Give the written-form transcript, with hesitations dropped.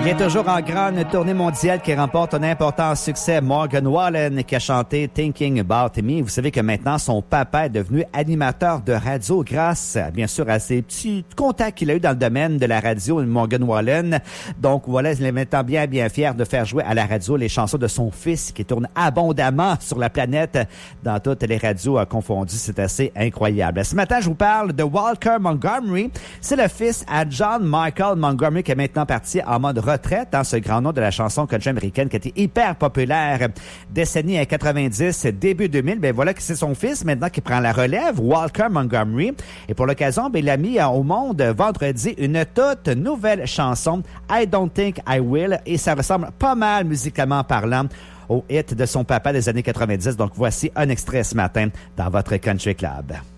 Il est toujours en grande tournée mondiale qui remporte un important succès. Morgan Wallen qui a chanté Thinking About Me. Vous savez que maintenant, son papa est devenu animateur de radio grâce, bien sûr, à ses petits contacts qu'il a eu dans le domaine de la radio, Morgan Wallen. Donc voilà, il est maintenant bien fier de faire jouer à la radio les chansons de son fils qui tournent abondamment sur la planète dans toutes les radios confondues. C'est assez incroyable. Ce matin, je vous parle de Walker Montgomery. C'est le fils à John Michael Montgomery qui est maintenant parti en mode retraite, ce grand nom de la chanson country américaine qui a été hyper populaire décennie à 90, début 2000. Ben voilà que c'est son fils maintenant qui prend la relève, Walker Montgomery. Et pour l'occasion, il a mis au monde vendredi une toute nouvelle chanson, I Don't Think I Will, et ça ressemble pas mal musicalement parlant au hit de son papa des années 90. Donc voici un extrait ce matin dans votre Country Club.